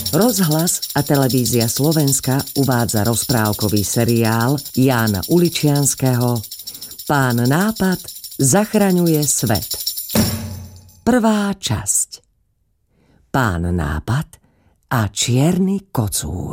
Rozhlas a televízia Slovenska uvádza rozprávkový seriál Jána Uličianskeho Pán nápad zachraňuje svet. Prvá časť. Pán nápad a čierny kocúr.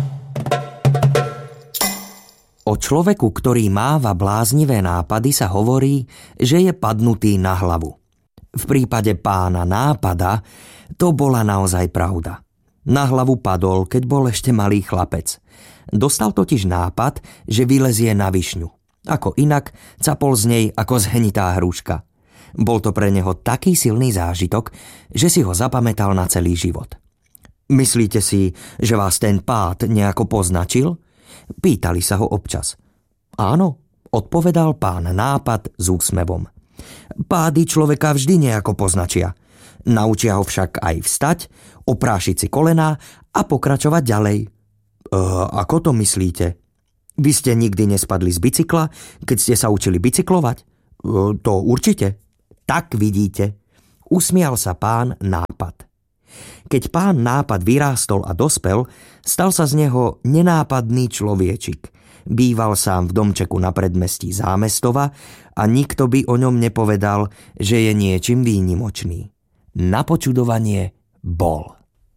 O človeku, ktorý máva bláznivé nápady, sa hovorí, že je padnutý na hlavu. V prípade pána nápada to bola naozaj pravda. Na hlavu padol, keď bol ešte malý chlapec. Dostal totiž nápad, že vylezie na višňu. Ako inak, capol z nej ako zhenitá hruška. Bol to pre neho taký silný zážitok, že si ho zapamätal na celý život. Myslíte si, že vás ten pád nejako poznačil? Pýtali sa ho občas. Áno, odpovedal pán nápad s úsmevom. Pády človeka vždy nejako poznačia. Naučia ho však aj vstať, oprášiť si kolená a pokračovať ďalej. Ako to myslíte? Vy ste nikdy nespadli z bicykla, keď ste sa učili bicyklovať? To určite. Tak vidíte. Usmial sa pán nápad. Keď pán nápad vyrástol a dospel, stal sa z neho nenápadný človečik. Býval sám v domčeku na predmestí Zámestova a nikto by o ňom nepovedal, že je niečím výnimočný. Na počudovanie bol.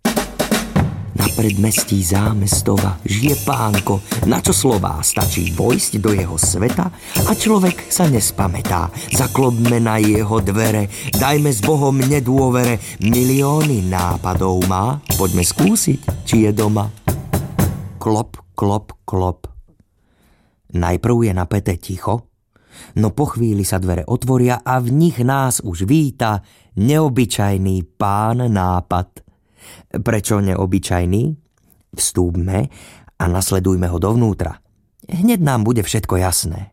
Na predmestí Zámestova žije pánko, na čo slová stačí vojsť do jeho sveta a človek sa nespamätá. Zaklopme na jeho dvere, dajme s Bohom nedôvere, milióny nápadov má, poďme skúsiť, či je doma. Klop, klop, klop. Najprv je napäté ticho, no po chvíli sa dvere otvoria a v nich nás už víta neobyčajný pán nápad. Prečo neobyčajný? Vstúpme a nasledujme ho dovnútra. Hneď nám bude všetko jasné.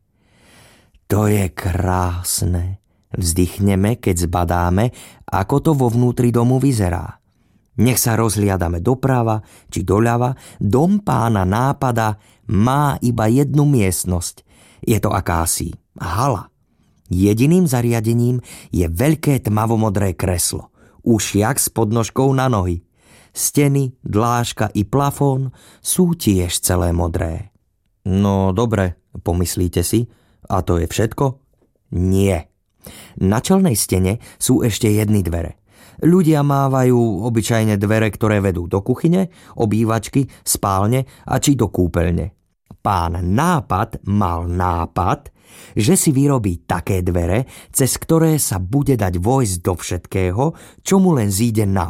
To je krásne. Vzdychneme, keď zbadáme, ako to vo vnútri domu vyzerá. Nech sa rozhliadame doprava či doľava, dom pána nápada má iba jednu miestnosť. Je to akási hala. Jediným zariadením je veľké tmavomodré kreslo. Ušiak s podnožkou na nohy. Steny, dlážka i plafón sú tiež celé modré. No dobre, pomyslíte si, a to je všetko? Nie. Na čelnej stene sú ešte jedny dvere. Ľudia mávajú obyčajne dvere, ktoré vedú do kuchyne, obývačky, spálne a či do kúpeľne. Pán nápad mal nápad, že si vyrobí také dvere, cez ktoré sa bude dať vojsť do všetkého, čo mu len zíde na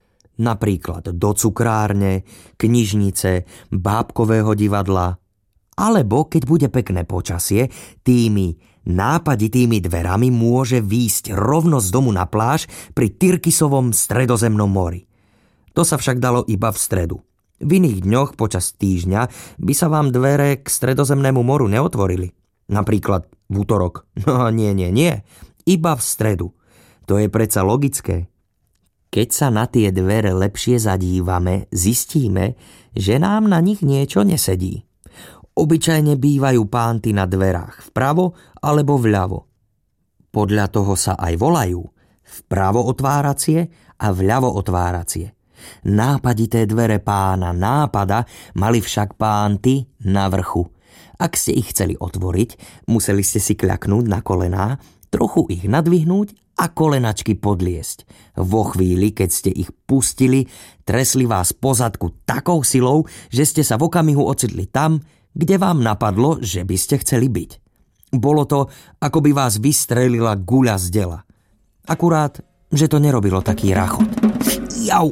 Napríklad do cukrárne, knižnice, bábkového divadla. Alebo keď bude pekné počasie, tými nápaditými dverami môže výjsť rovno z domu na pláž pri Tyrkisovom stredozemnom mori. To sa však dalo iba v stredu. V iných dňoch počas týždňa by sa vám dvere k stredozemnému moru neotvorili. Napríklad v útorok. No nie. Iba v stredu. To je predsa logické. Keď sa na tie dvere lepšie zadívame, zistíme, že nám na nich niečo nesedí. Obyčajne bývajú pánty na dverách vpravo alebo vľavo. Podľa toho sa aj volajú vpravo otváracie a vľavo otváracie. Nápadité dvere pána nápada mali však pánty na vrchu. Ak ste ich chceli otvoriť, museli ste si kľaknúť na kolená, trochu ich nadvihnúť a kolenačky podliesť. Vo chvíli, keď ste ich pustili, tresli vás po zadku takou silou, že ste sa v okamihu ocitli tam, kde vám napadlo, že by ste chceli byť. Bolo to, ako by vás vystrelila guľa z dela. Akurát, že to nerobilo taký rachot. Jau!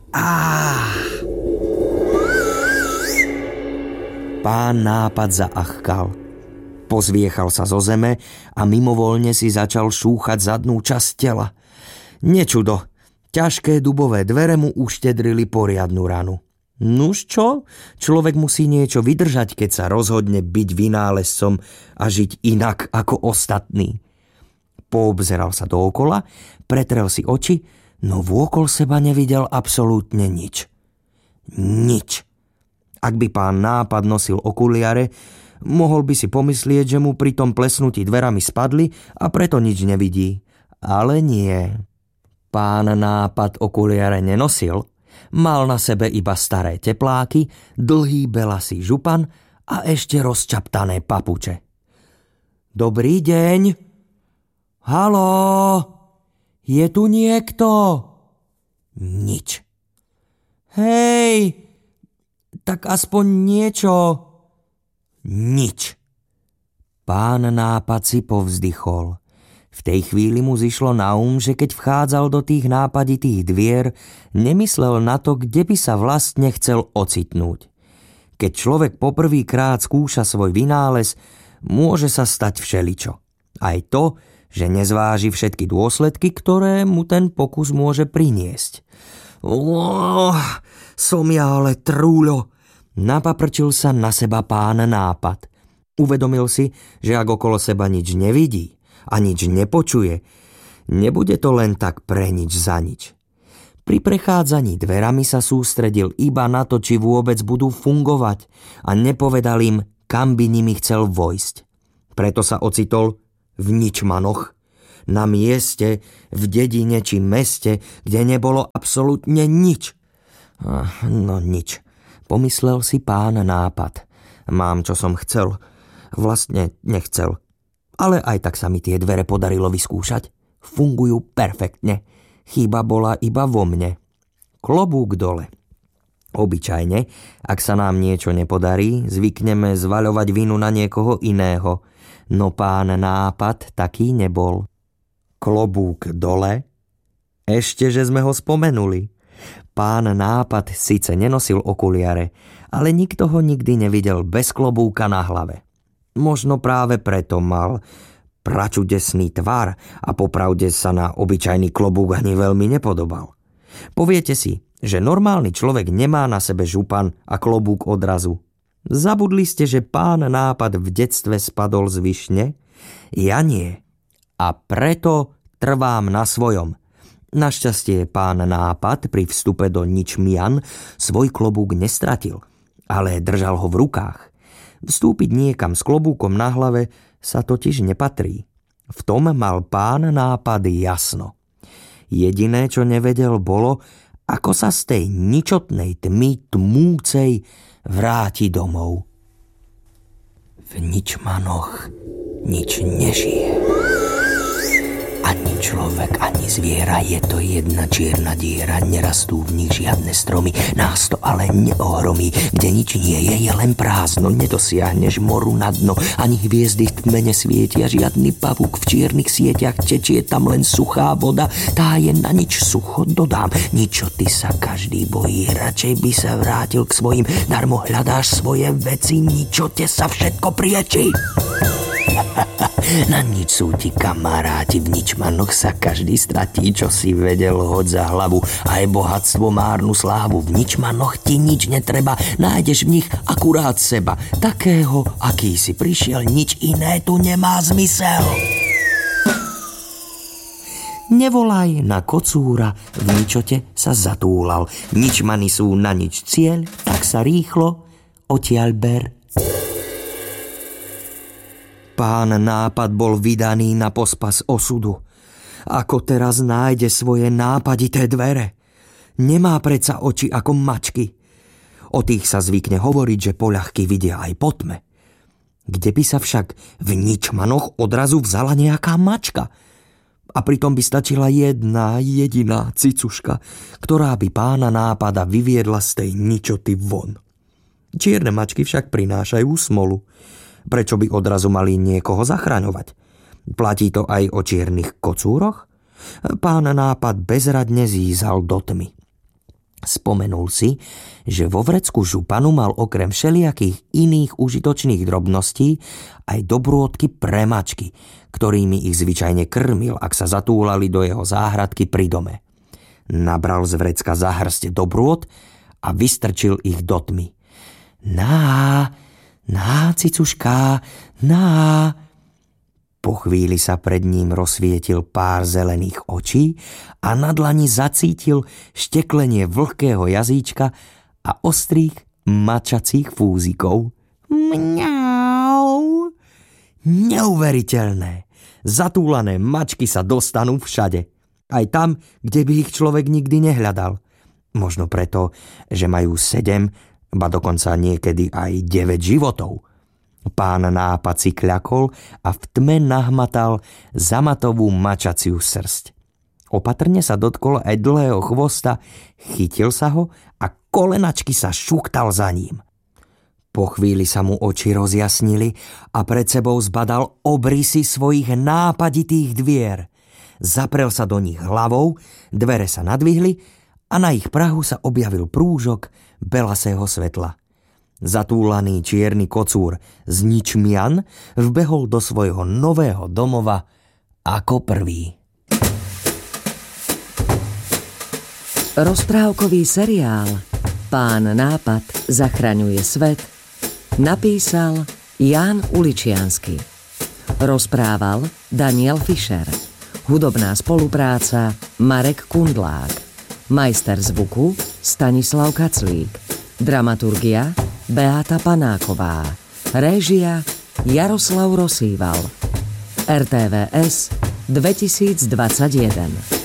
Pán nápad zaachkal. Pozviechal sa zo zeme a mimovoľne si začal šúchať zadnú časť tela. Nečudo, ťažké dubové dvere mu uštedrili poriadnu ranu. Nuž čo? Človek musí niečo vydržať, keď sa rozhodne byť vynálezcom a žiť inak ako ostatní. Poobzeral sa dookola, pretrel si oči, no vôkol seba nevidel absolútne nič. Nič. Ak by pán nápad nosil okuliare, mohol by si pomyslieť, že mu pri tom plesnutí dverami spadli a preto nič nevidí. Ale nie. Pán nápad okuliare nenosil, Mal na sebe iba staré tepláky, dlhý belasý župan a ešte rozčaptané papuče. Dobrý deň. Haló, je tu niekto? Nič. Hej, tak aspoň niečo. Nič. Pán Nápad si povzdychol. V tej chvíli mu zišlo na že keď vchádzal do tých nápaditých dvier, nemyslel na to, kde by sa vlastne chcel ocitnúť. Keď človek poprvýkrát skúša svoj vynález, môže sa stať všeličo. Aj to, že nezváži všetky dôsledky, ktoré mu ten pokus môže priniesť. Som ja ale trúľo. Napaprčil sa na seba pán Nápad. Uvedomil si, že ak okolo seba nič nevidí a nič nepočuje, nebude to len tak pre nič za nič. Pri prechádzaní dverami sa sústredil iba na to, či vôbec budú fungovať a nepovedal im, kam by nimi chcel vojsť. Preto sa ocitol v Ničmanoch, na mieste, v dedine či meste, kde nebolo absolútne nič. No nič, pomyslel si pán Nápad. Mám, čo som chcel. Vlastne nechcel. Ale aj tak sa mi tie dvere podarilo vyskúšať. Fungujú perfektne. Chyba bola iba vo mne. Klobúk dole. Obyčajne, ak sa nám niečo nepodarí, zvykneme zvaľovať vinu na niekoho iného. No pán Nápad taký nebol. Klobúk dole? Ešte, že sme ho spomenuli. Pán Nápad síce nenosil okuliare, ale nikto ho nikdy nevidel bez klobúka na hlave. Možno práve preto mal pračudesný tvar a popravde sa na obyčajný klobúk ani veľmi nepodobal. Poviete si, že normálny človek nemá na sebe župan a klobúk odrazu. Zabudli ste, že pán Nápad v detstve spadol z višne? Ja nie. A preto trvám na svojom. Našťastie pán Nápad pri vstupe do Ničmian svoj klobúk nestratil, ale držal ho v rukách. Vstúpiť niekam s klobúkom na hlave sa totiž nepatrí. V tom mal pán Nápad jasno. Jediné, čo nevedel, bolo, ako sa z tej ničotnej tmy tmúcej vráti domov. V Ničmanoch nič nežije. Ani človek, ani zviera, je to jedna čierna diera, nerastú v nich žiadne stromy, nás to ale neohromí, kde nič nie je, je len prázdno, nedosiahneš moru na dno, ani hviezdy v tme nesvietia, žiadny pavúk v čiernych sieťach, tečie tam len suchá voda, tá je na nič sucho, dodám, ničoty sa každý bojí, radšej by sa vrátil k svojim, darmo hľadáš svoje veci, ničote sa všetko priečí. Na nič sú ti kamaráti, v Ničmanoch sa každý stratí, čo si vedel, hoď za hlavu, aj bohatstvo, márnu slávu, v Ničmanoch ti nič netreba, nájdeš v nich akurát seba, takého, aký si prišiel, nič iné tu nemá zmysel. Nevolaj na kocúra, v ničote sa zatúlal, Ničmany sú na nič cieľ, tak sa rýchlo odtiaľ ber. Pán Nápad bol vydaný na pospas osudu. Ako teraz nájde svoje nápadité dvere? Nemá predsa oči ako mačky. O tých sa zvykne hovoriť, že poľahky vidia aj po tme. Kde by sa však v Ničmanoch odrazu vzala nejaká mačka? A pritom by stačila jedna jediná cicuška, ktorá by pána Nápada vyviedla z tej ničoty von. Čierne mačky však prinášajú smolu. Prečo by odrazu mali niekoho zachraňovať? Platí to aj o čiernych kocúroch? Pán Nápad bezradne zízal do tmy. Spomenul si, že vo vrecku županu mal okrem všelijakých iných užitočných drobností aj dobrôdky pre mačky, ktorými ich zvyčajne krmil, ak sa zatúlali do jeho záhradky pri dome. Nabral z vrecka zahrste dobrôd a vystrčil ich do tmy. Na, cicuška, na. Po chvíli sa pred ním rozsvietil pár zelených očí a na dlani zacítil šteklenie vlhkého jazyčka a ostrých mačacích fúzikov. Mňau. Neuveriteľné. Zatúlané mačky sa dostanú všade. Aj tam, kde by ich človek nikdy nehľadal. Možno preto, že majú 7, ba dokonca niekedy aj 9 životov. Pán Nápad si kľakol a v tme nahmatal zamatovú mačaciu srsť. Opatrne sa dotkol aj dlhého chvosta, chytil sa ho a kolenačky sa šuchtal za ním. Po chvíli sa mu oči rozjasnili a pred sebou zbadal obrysy svojich nápaditých dvier. Zaprel sa do nich hlavou, dvere sa nadvihli a na ich prahu sa objavil prúžok belasého svetla. Zatúlaný čierny kocúr z ničmian vbehol do svojho nového domova ako prvý. Rozprávkový seriál Pán Nápad zachraňuje svet napísal Ján Uličiansky. Rozprával Daniel Fischer. Hudobná spolupráca Marek Kundlák. Majster zvuku Stanislav Kaclík. Dramaturgia Beáta Panáková. Réžia Jaroslav Rosýval. RTVS 2021.